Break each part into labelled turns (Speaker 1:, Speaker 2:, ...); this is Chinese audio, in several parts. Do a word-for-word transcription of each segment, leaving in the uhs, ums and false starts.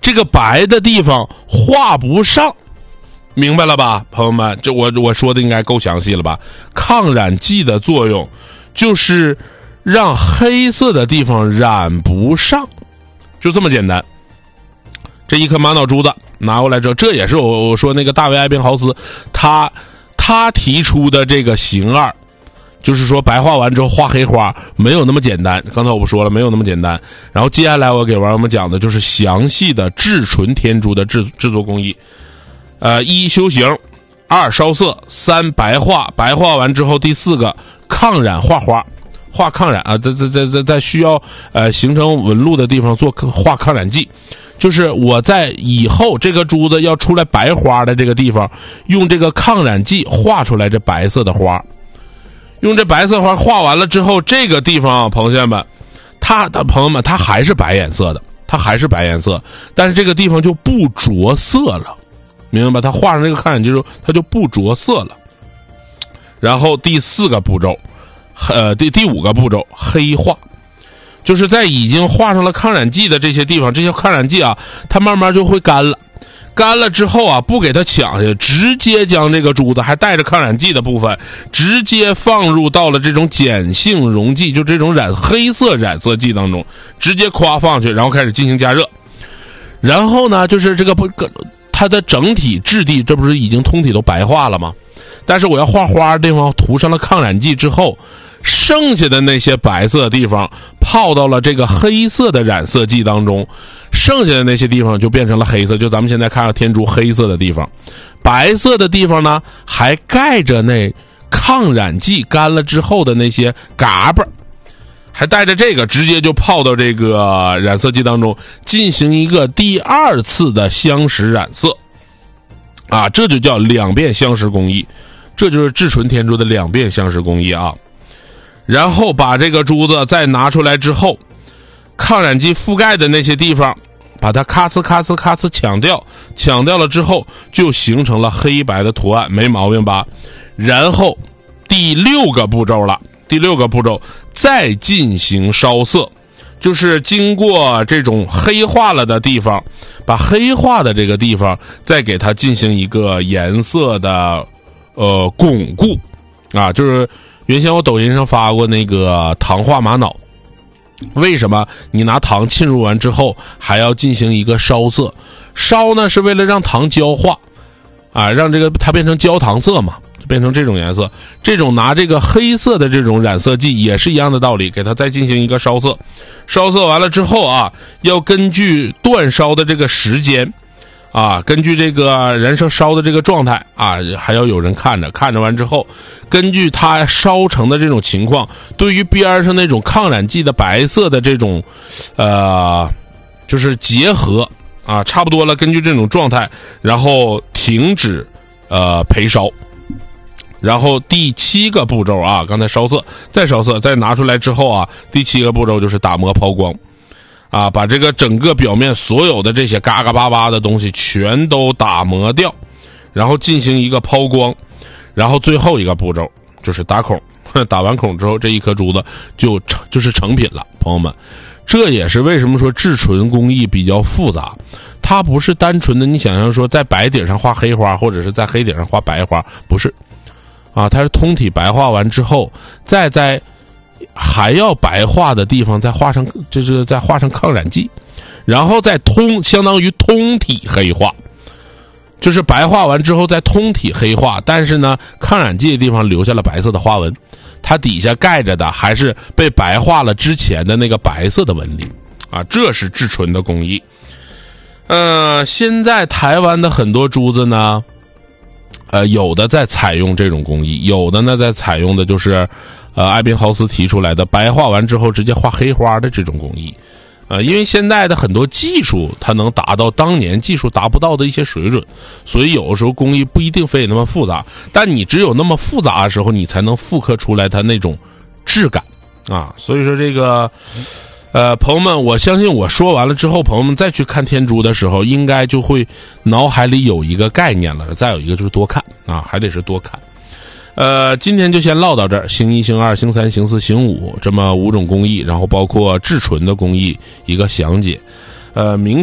Speaker 1: 这个白的地方画不上，明白了吧，朋友们？这我我说的应该够详细了吧？抗染剂的作用就是让黑色的地方染不上，就这么简单。这一颗玛瑙珠子拿过来之后，这也是我我说那个大卫艾宾豪斯他他提出的这个形二，就是说白画完之后画黑花没有那么简单。刚才我不说了，没有那么简单。然后接下来我给网友们讲的就是详细的至纯天珠的制制作工艺。呃，一修形，二烧色，三白画，白画完之后第四个抗染画花。画抗染啊，在在在在在需要呃形成纹路的地方做画抗染剂，就是我在以后这个珠子要出来白花的这个地方，用这个抗染剂画出来这白色的花。用这白色花画完了之后，这个地方啊，朋友们，它的朋友们，它还是白颜色的，它还是白颜色，但是这个地方就不着色了，明白吧？它画上这个抗染剂之后，它就不着色了。然后第四个步骤。呃，第第五个步骤黑化，就是在已经画上了抗染剂的这些地方，这些抗染剂啊，它慢慢就会干了。干了之后啊，不给它抢下，直接将这个珠子还带着抗染剂的部分，直接放入到了这种碱性溶剂，就这种染黑色染色剂当中，直接夸放去，然后开始进行加热。然后呢，就是这个不，它的整体质地，这不是已经通体都白化了吗？但是我要画花的地方涂上了抗染剂之后，剩下的那些白色的地方泡到了这个黑色的染色剂当中，剩下的那些地方就变成了黑色，就咱们现在看到天珠黑色的地方，白色的地方呢还盖着那抗染剂干了之后的那些嘎巴，还带着这个直接就泡到这个染色剂当中，进行一个第二次的相识染色啊，这就叫两遍相识工艺，这就是至纯天珠的两遍相识工艺啊。然后把这个珠子再拿出来之后，抗染剂覆盖的那些地方把它咔呲咔呲咔呲抢掉，抢掉了之后就形成了黑白的图案，没毛病吧？然后第六个步骤了，第六个步骤再进行烧色，就是经过这种黑化了的地方，把黑化的这个地方再给它进行一个颜色的呃巩固啊，就是原先我抖音上发过那个糖化玛瑙，为什么你拿糖浸入完之后还要进行一个烧色？烧呢是为了让糖焦化啊，让这个它变成焦糖色嘛，变成这种颜色。这种拿这个黑色的这种染色剂也是一样的道理，给它再进行一个烧色。烧色完了之后啊，要根据煅烧的这个时间啊，根据这个燃烧烧的这个状态啊，还要有人看着，看着完之后，根据它烧成的这种情况，对于边上那种抗染剂的白色的这种呃就是结合啊，差不多了，根据这种状态，然后停止呃陪烧。然后第七个步骤啊，刚才烧色，再烧色，再拿出来之后啊，第七个步骤就是打磨抛光。啊，把这个整个表面所有的这些嘎嘎巴巴的东西全都打磨掉，然后进行一个抛光，然后最后一个步骤就是打孔。打完孔之后，这一颗珠子就就是成品了，朋友们。这也是为什么说至纯工艺比较复杂，它不是单纯的你想象说在白底上画黑花，或者是在黑底上画白花，不是啊，它是通体白画完之后，再在还要白化的地方再画上，就是再画上抗染剂，然后再通，相当于通体黑化，就是白化完之后再通体黑化，但是呢，抗染剂的地方留下了白色的花纹，它底下盖着的还是被白化了之前的那个白色的纹理啊，这是至纯的工艺。呃，现在台湾的很多珠子呢，呃，有的在采用这种工艺，有的呢在采用的就是呃，艾宾豪斯提出来的白画完之后直接画黑花的这种工艺，呃，因为现在的很多技术它能达到当年技术达不到的一些水准，所以有的时候工艺不一定非得那么复杂，但你只有那么复杂的时候，你才能复刻出来它那种质感啊。所以说这个，呃，朋友们，我相信我说完了之后，朋友们再去看天珠的时候，应该就会脑海里有一个概念了。再有一个就是多看啊，还得是多看。呃，今天就先唠到这儿，星一、星二、星三、星四、星五这么五种工艺，然后包括至纯的工艺一个详解。呃，明天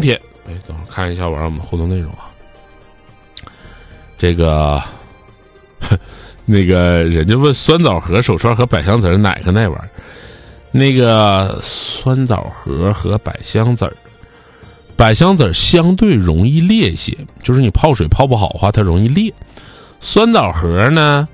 Speaker 1: 哎，等会儿看一下网上我们互动内容啊。这个，那个人家问酸枣核、手串和百香籽哪个耐玩？那个酸枣核和百香籽儿，百香籽儿相对容易裂一些，就是你泡水泡不好的话，它容易裂。酸枣核呢，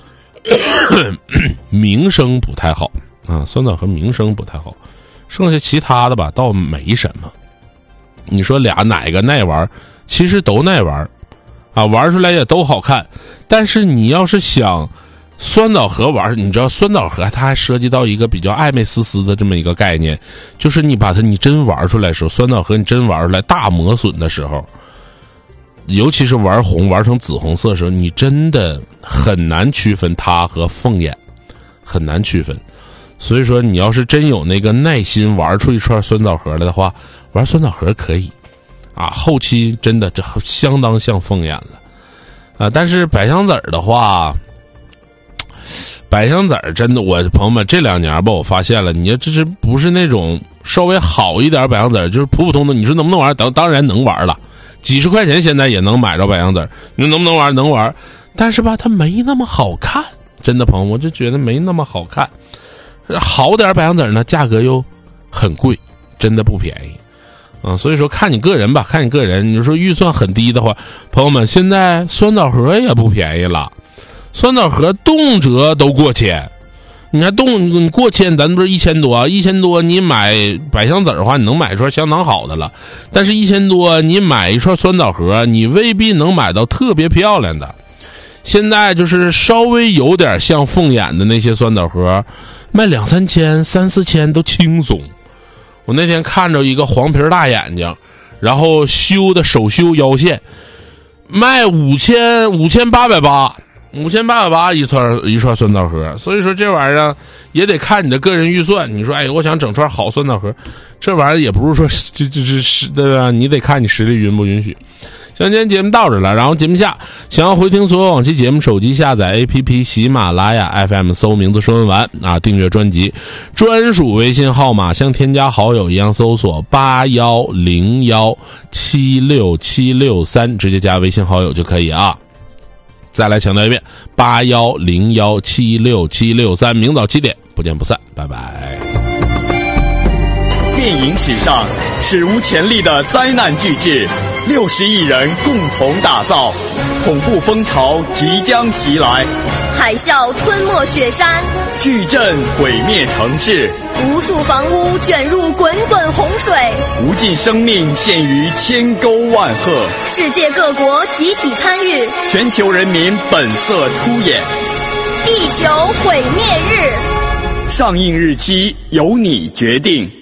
Speaker 1: 名声不太好啊，酸枣核名声不太好，剩下其他的吧倒没什么。你说俩哪个耐玩？其实都耐玩啊，玩出来也都好看。但是你要是想酸枣核玩，你知道酸枣核它还涉及到一个比较暧昧丝丝的这么一个概念，就是你把它你真玩出来的时候，酸枣核你真玩出来大磨损的时候，尤其是玩红玩成紫红色的时候，你真的很难区分它和凤眼，很难区分。所以说你要是真有那个耐心玩出一串酸枣核来的话，玩酸枣核可以啊，后期真的这相当像凤眼了啊。但是百香籽儿的话，百香籽儿真的，我朋友们这两年吧，我发现了，你这是不是那种稍微好一点百香籽儿，就是普普通通，你说能不能玩？当当然能玩了，几十块钱现在也能买着百香籽儿，你说能不能玩？能玩，但是吧，它没那么好看，真的朋友，我就觉得没那么好看。好点百香籽儿呢，价格又很贵，真的不便宜。啊，所以说看你个人吧，看你个人。你说预算很低的话，朋友们，现在酸枣核也不便宜了，酸枣核动辄都过千。你看动你过千，咱不是一千多啊？一千多你买百香籽的话，你能买一串相当好的了。但是一千多你买一串酸枣核，你未必能买到特别漂亮的。现在就是稍微有点像凤眼的那些酸枣核，卖两三千、三四千都轻松。我那天看着一个黄皮大眼睛，然后修的手修腰线，卖五千五千八百八，五千八百八一串一串酸枣核。所以说这玩意儿也得看你的个人预算。你说哎，我想整串好酸枣核，这玩意儿也不是说这这这是对吧？你得看你实力允不允许。像今天节目到这了，然后节目下想要回听所有往期节目，手机下载 A P P 喜马拉雅 F M， 搜名字说文完啊，订阅专辑，专属微信号码像添加好友一样搜索八幺零幺七六七六三，直接加微信好友就可以啊。再来强调一遍，八幺零幺七六七六三，明早七点不见不散，拜拜。
Speaker 2: 电影史上史无前例的灾难巨制，六十亿人共同打造，恐怖风潮即将袭来，
Speaker 3: 海啸吞没雪山，
Speaker 2: 巨震毁灭城市，
Speaker 3: 无数房屋卷入滚滚洪水，
Speaker 2: 无尽生命陷于千沟万壑，
Speaker 3: 世界各国集体参与，
Speaker 2: 全球人民本色出演，
Speaker 3: 地球毁灭日，
Speaker 2: 上映日期由你决定。